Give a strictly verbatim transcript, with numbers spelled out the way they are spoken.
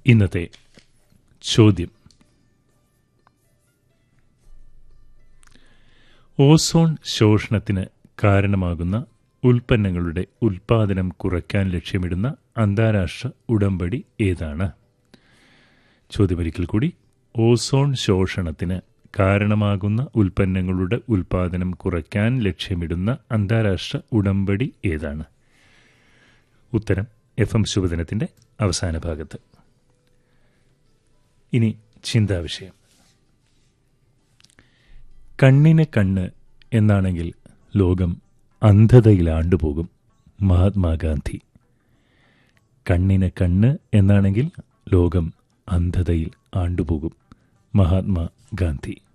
ഇന്നത്തെ ചോദ്യം: ഓസോൺ ശോഷണത്തിന് കാരണമാകുന്ന ഉൽപ്പന്നങ്ങളുടെ ഉൽപ്പാദനം കുറയ്ക്കാൻ ലക്ഷ്യമിടുന്ന അന്താരാഷ്ട്ര ഉടമ്പടി ഏതാണ്? ചോദ്യമൊരിക്കൽ കൂടി: ഓസോൺ ശോഷണത്തിന് കാരണമാകുന്ന ഉൽപ്പന്നങ്ങളുടെ ഉൽപ്പാദനം കുറയ്ക്കാൻ ലക്ഷ്യമിടുന്ന അന്താരാഷ്ട്ര ഉടമ്പടി ഏതാണ്? ഉത്തരം എഫ് എം ശുഭദിനത്തിൻ്റെ അവസാന ഭാഗത്ത്. ഇനി ചിന്താവിഷയം: കണ്ണിന് കണ്ണ് എന്നാണെങ്കിൽ ലോകം അന്ധതയിൽ ആണ്ടുപോകും. മഹാത്മാഗാന്ധി. കണ്ണിന് കണ്ണ് എന്നാണെങ്കിൽ ലോകം അന്ധതയിൽ ആണ്ടുപോകും. മഹാത്മാഗാന്ധി.